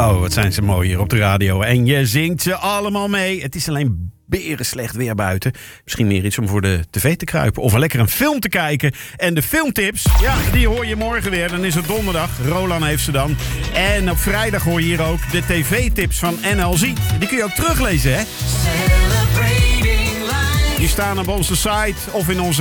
Oh, wat zijn ze mooi hier op de radio. En je zingt ze allemaal mee. Het is alleen beren slecht weer buiten. Misschien meer iets om voor de tv te kruipen. Of lekker een film te kijken. En de filmtips, ja, die hoor je morgen weer. Dan is het donderdag. Roland heeft ze dan. En op vrijdag hoor je hier ook de tv-tips van NLZ. Die kun je ook teruglezen, hè? Die staan op onze site of in onze